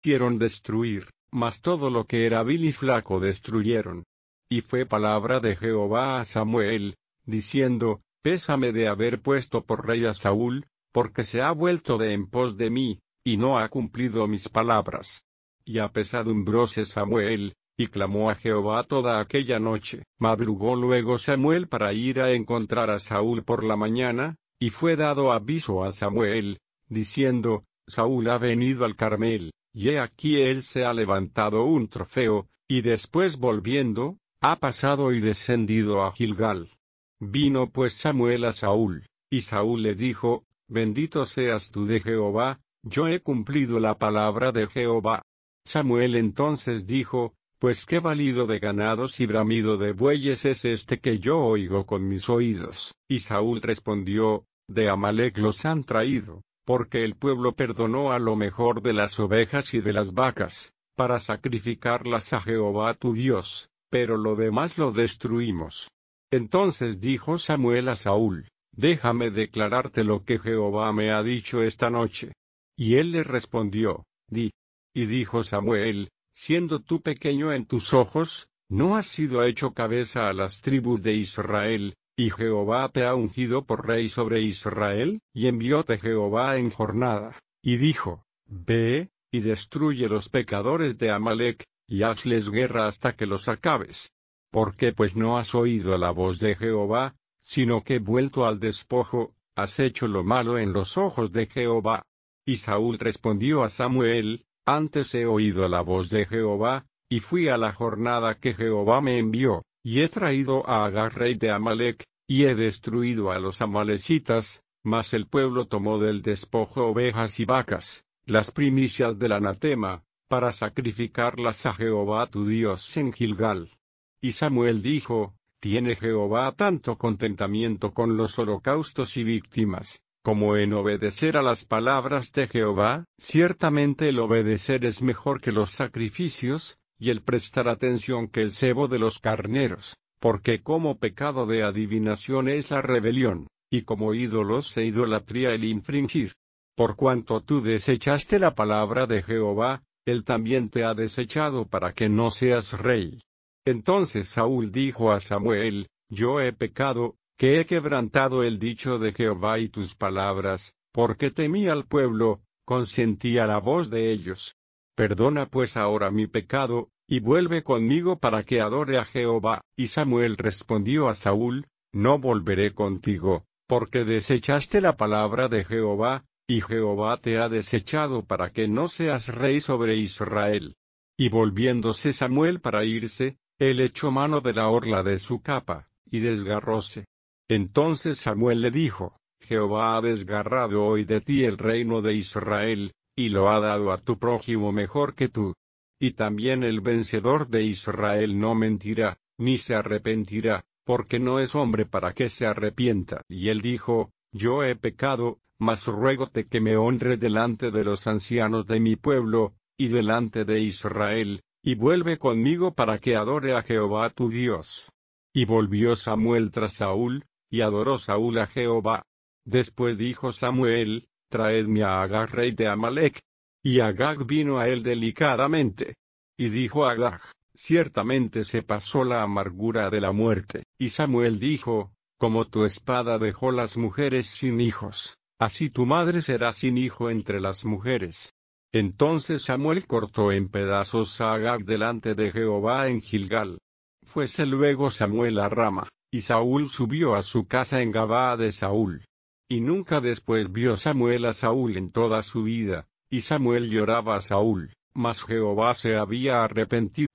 quisieron destruir, mas todo lo que era vil y flaco destruyeron. Y fue palabra de Jehová a Samuel, diciendo, Pésame de haber puesto por rey a Saúl, porque se ha vuelto de en pos de mí, y no ha cumplido mis palabras. Y apesadumbróse Samuel, y clamó a Jehová toda aquella noche. Madrugó luego Samuel para ir a encontrar a Saúl por la mañana, y fue dado aviso a Samuel, diciendo, Saúl ha venido al Carmel, y he aquí él se ha levantado un trofeo, y después volviendo, ha pasado y descendido a Gilgal. Vino pues Samuel a Saúl, y Saúl le dijo, Bendito seas tú de Jehová, yo he cumplido la palabra de Jehová. Samuel entonces dijo, Pues qué balido de ganados y bramido de bueyes es este que yo oigo con mis oídos. Y Saúl respondió, De Amalec los han traído, porque el pueblo perdonó a lo mejor de las ovejas y de las vacas, para sacrificarlas a Jehová tu Dios, pero lo demás lo destruimos. Entonces dijo Samuel a Saúl, Déjame declararte lo que Jehová me ha dicho esta noche. Y él le respondió, Di. Y dijo Samuel, Siendo tú pequeño en tus ojos, no has sido hecho cabeza a las tribus de Israel, y Jehová te ha ungido por rey sobre Israel, y envióte Jehová en jornada, y dijo, Ve, y destruye los pecadores de Amalec, y hazles guerra hasta que los acabes. ¿Por qué pues no has oído la voz de Jehová, sino que vuelto al despojo, has hecho lo malo en los ojos de Jehová? Y Saúl respondió a Samuel, Antes he oído la voz de Jehová, y fui a la jornada que Jehová me envió, y he traído a Agag rey de Amalec, y he destruido a los amalecitas, mas el pueblo tomó del despojo ovejas y vacas, las primicias del anatema, para sacrificarlas a Jehová tu Dios en Gilgal. Y Samuel dijo, ¿Tiene Jehová tanto contentamiento con los holocaustos y víctimas, como en obedecer a las palabras de Jehová? Ciertamente el obedecer es mejor que los sacrificios, y el prestar atención que el cebo de los carneros, porque como pecado de adivinación es la rebelión, y como ídolos e idolatría el infringir. Por cuanto tú desechaste la palabra de Jehová, él también te ha desechado para que no seas rey. Entonces Saúl dijo a Samuel, Yo he pecado, que he quebrantado el dicho de Jehová y tus palabras, porque temí al pueblo, consentí a la voz de ellos. Perdona pues ahora mi pecado, y vuelve conmigo para que adore a Jehová. Y Samuel respondió a Saúl, No volveré contigo, porque desechaste la palabra de Jehová, y Jehová te ha desechado para que no seas rey sobre Israel. Y volviéndose Samuel para irse, él echó mano de la orla de su capa, y desgarróse. Entonces Samuel le dijo, Jehová ha desgarrado hoy de ti el reino de Israel, y lo ha dado a tu prójimo mejor que tú. Y también el vencedor de Israel no mentirá, ni se arrepentirá, porque no es hombre para que se arrepienta. Y él dijo, Yo he pecado, mas ruégote que me honre delante de los ancianos de mi pueblo, y delante de Israel, y vuelve conmigo para que adore a Jehová tu Dios. Y volvió Samuel tras Saúl, y adoró Saúl a Jehová. Después dijo Samuel, Traedme a Agag rey de Amalec. Y Agag vino a él delicadamente. Y dijo Agag, Ciertamente se pasó la amargura de la muerte. Y Samuel dijo, Como tu espada dejó las mujeres sin hijos, así tu madre será sin hijo entre las mujeres. Entonces Samuel cortó en pedazos a Agag delante de Jehová en Gilgal. Fuese luego Samuel a Rama, y Saúl subió a su casa en Gabaa de Saúl. Y nunca después vio Samuel a Saúl en toda su vida, y Samuel lloraba a Saúl, mas Jehová se había arrepentido